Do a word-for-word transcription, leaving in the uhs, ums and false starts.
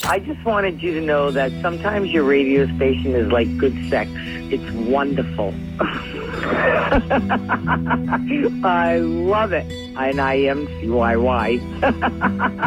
I just wanted you to know that sometimes your radio station is like good sex. It's wonderful. I love it. And I M C Y Y.